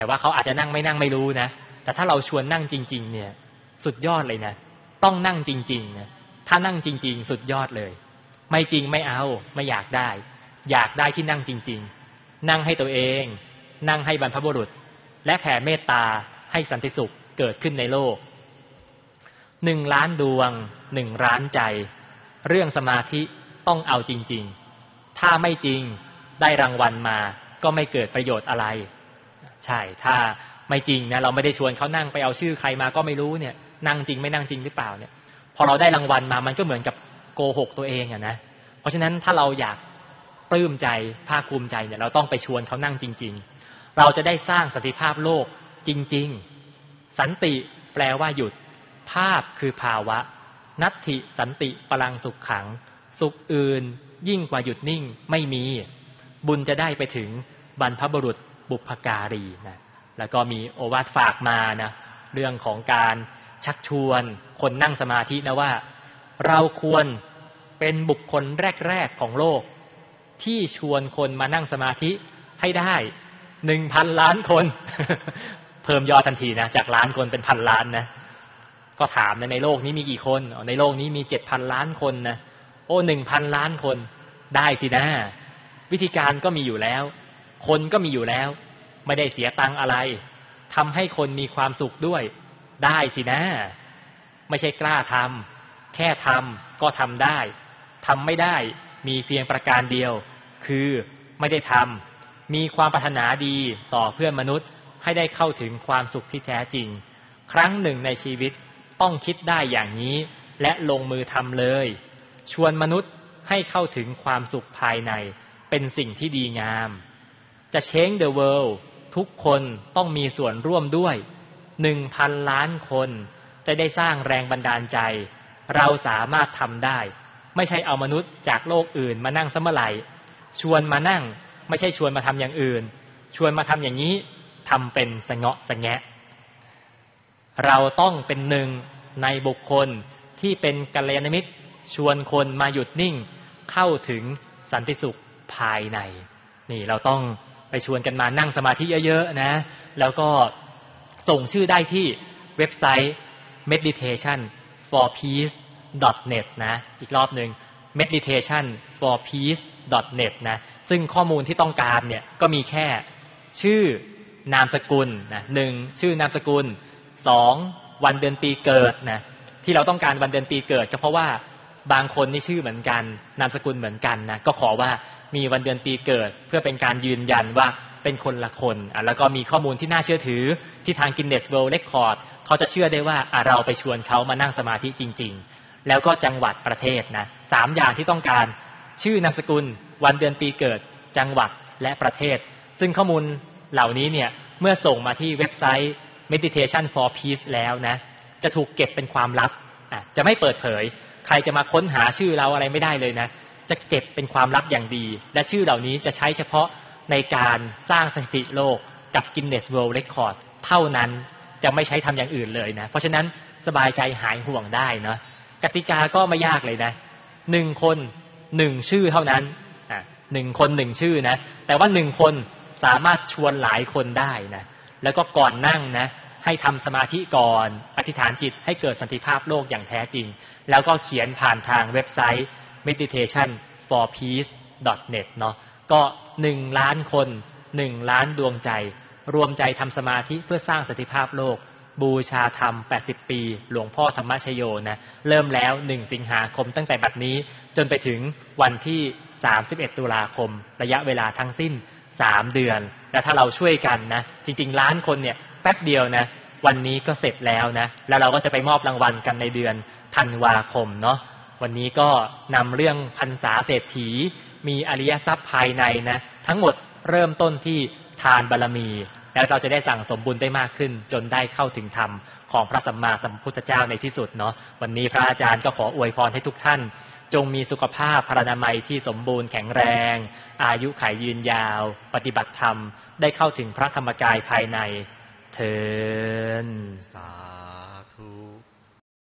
แต่ว่าเขาอาจจะนั่งไม่รู้นะแต่ถ้าเราชวนนั่งจริงๆเนี่ยสุดยอดเลยนะต้องนั่งจริงๆนะถ้านั่งจริงๆสุดยอดเลยไม่จริงไม่เอาไม่อยากได้อยากได้ที่นั่งจริงๆนั่งให้ตัวเองนั่งให้บรรพบุรุษและแผ่เมตตาให้สันติสุขเกิดขึ้นในโลก1 ล้านดวง1 ล้านใจเรื่องสมาธิต้องเอาจริงๆถ้าไม่จริงได้รางวัลมาก็ไม่เกิดประโยชน์อะไรใช่ถ้าไม่จริงนะเราไม่ได้ชวนเขานั่งไปเอาชื่อใครมาก็ไม่รู้เนี่ยนั่งจริงไม่นั่งจริงหรือเปล่าเนี่ยพอเราได้รางวัลมามันก็เหมือนกับโกหกตัวเองอะนะเพราะฉะนั้นถ้าเราอยากปลื้มใจภาคภูมิใจเนี่ยเราต้องไปชวนเขานั่งจริงๆเราจะได้สร้างสันติภาพโลกจริงๆสันติแปลว่าหยุดภาพคือภาวะนัตถิสันติปรังสุขขังสุขอื่นยิ่งกว่าหยุดนิ่งไม่มีบุญจะได้ไปถึงบรรพบุรุษบุพการีนะแล้วก็มีโอวาทฝากมานะเรื่องของการชักชวนคนนั่งสมาธินะว่าเราควรเป็นบุคคลแรกๆของโลกที่ชวนคนมานั่งสมาธิให้ได้ 1,000 ล้านคน เพิ่มยอดทันทีนะจากล้านคนเป็น1,000 ล้านนะก็ถามในโลกนี้มีกี่คนในโลกนี้มี 7,000 ล้านคนนะโอ้ 1,000 ล้านคนได้สินะวิธีการก็มีอยู่แล้วคนก็มีอยู่แล้วไม่ได้เสียตังค์อะไรทำให้คนมีความสุขด้วยได้สินะไม่ใช่กล้าทำแค่ทำก็ทำได้ทำไม่ได้มีเพียงประการเดียวคือไม่ได้ทำมีความปรารถนาดีต่อเพื่อนมนุษย์ให้ได้เข้าถึงความสุขที่แท้จริงครั้งหนึ่งในชีวิตต้องคิดได้อย่างนี้และลงมือทำเลยชวนมนุษย์ให้เข้าถึงความสุขภายในเป็นสิ่งที่ดีงามจะ change the world ทุกคนต้องมีส่วนร่วมด้วย 1,000 ล้านคนจะได้สร้างแรงบันดาลใจเราสามารถทำได้ไม่ใช่เอามนุษย์จากโลกอื่นมานั่งซะเมื่อไหร่ชวนมานั่งไม่ใช่ชวนมาทำอย่างอื่นชวนมาทำอย่างนี้ทำเป็นสะเงาะสะแงะเราต้องเป็นหนึ่งในบุคคลที่เป็นกัลยาณมิตรชวนคนมาหยุดนิ่งเข้าถึงสันติสุขภายในนี่เราต้องไปชวนกันมานั่งสมาธิเยอะๆนะแล้วก็ส่งชื่อได้ที่เว็บไซต์ meditation4peace.net นะอีกรอบหนึ่ง meditation4peace.net นะซึ่งข้อมูลที่ต้องการเนี่ยก็มีแค่ชื่อนามสกุลนะ1ชื่อนามสกุล2วันเดือนปีเกิดนะที่เราต้องการวันเดือนปีเกิดก็เพราะว่าบางคนนี่ชื่อเหมือนกันนามสกุลเหมือนกันนะก็ขอว่ามีวันเดือนปีเกิดเพื่อเป็นการยืนยันว่าเป็นคนละคนแล้วก็มีข้อมูลที่น่าเชื่อถือที่ทาง Guinness World Record เขาจะเชื่อได้ว่าเราไปชวนเขามานั่งสมาธิจริงๆแล้วก็จังหวัดประเทศนะ3อย่างที่ต้องการชื่อนามสกุลวันเดือนปีเกิดจังหวัดและประเทศซึ่งข้อมูลเหล่านี้เนี่ยเมื่อส่งมาที่เว็บไซต์ Meditation for Peace แล้วนะจะถูกเก็บเป็นความลับจะไม่เปิดเผยใครจะมาค้นหาชื่อเราอะไรไม่ได้เลยนะจะเก็บเป็นความลับอย่างดีและชื่อเหล่านี้จะใช้เฉพาะในการสร้างสถิติโลกกับ Guinness World Record เท่านั้นจะไม่ใช้ทำอย่างอื่นเลยนะเพราะฉะนั้นสบายใจหายห่วงได้เนาะกติกาก็ไม่ยากเลยนะ1คน1ชื่อเท่านั้น1คน1ชื่อนะแต่ว่า1คนสามารถชวนหลายคนได้นะแล้วก็ก่อนนั่งนะให้ทำสมาธิก่อนอธิษฐานจิตให้เกิดสันติภาพโลกอย่างแท้จริงแล้วก็เขียนผ่านทางเว็บไซต์ meditation4peace.net เนาะก็1 ล้านคน1 ล้านดวงใจรวมใจทำสมาธิเพื่อสร้างสันติภาพโลกบูชาธรรม80ปีหลวงพ่อธรรมชโยนะเริ่มแล้ว1 สิงหาคมตั้งแต่บัดนี้จนไปถึงวันที่31 ตุลาคมระยะเวลาทั้งสิ้น3 เดือนและถ้าเราช่วยกันนะจริงๆล้านคนเนี่ยแป๊บเดียวนะวันนี้ก็เสร็จแล้วนะแล้วเราก็จะไปมอบรางวัลกันในเดือนธันวาคมเนาะวันนี้ก็นำเรื่องพรรษาเศรษฐีมีอริยทรัพย์ภายในนะทั้งหมดเริ่มต้นที่ทานบารมีแล้วเราจะได้สั่งสมบุญได้มากขึ้นจนได้เข้าถึงธรรมของพระสัมมาสัมพุทธเจ้าในที่สุดเนาะวันนี้พระอาจารย์ก็ขออวยพรให้ทุกท่านจงมีสุขภาพพรรณนามัยที่สมบูรณ์แข็งแรงอายุขัยยืนยาวปฏิบัติธรรมได้เข้าถึงพระธรรมกายภายในเถิด